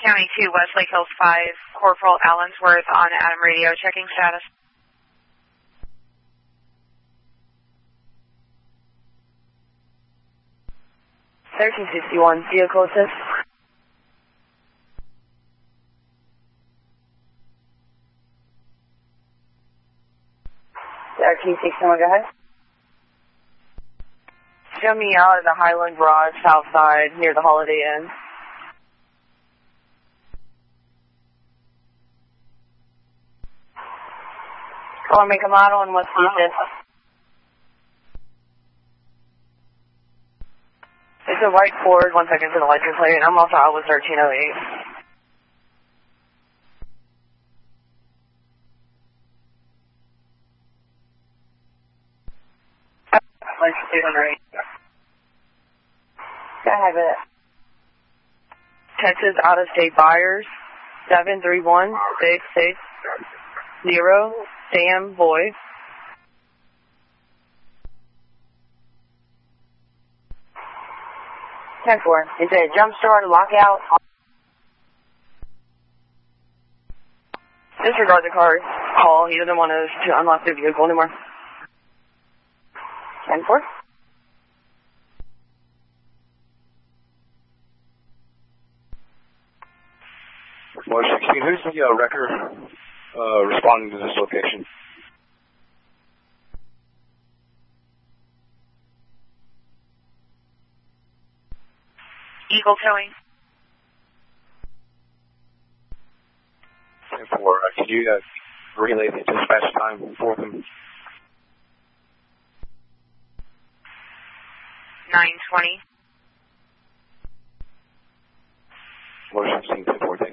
County 2, Westlake Hills 5, Corporal Allensworth on Adam Radio, checking status. 1361, vehicle assist. RT-61, go ahead. Show me out at the Highland Garage, south side, near the Holiday Inn. Color, make a model, and what's the assist? It's a white Ford, 1 second for the license plate, and I'm also out with 1308. I have it. Texas out-of-state buyers, 731-660, Sam Boy. 10-4. Is it a jump start, lockout? Disregard the car call. He doesn't want us to unlock the vehicle anymore. 10-4. March 16, who's the wrecker responding to this location? Eagle Towing. 10-4, could you relay the dispatch time for them? 9:20. March 16,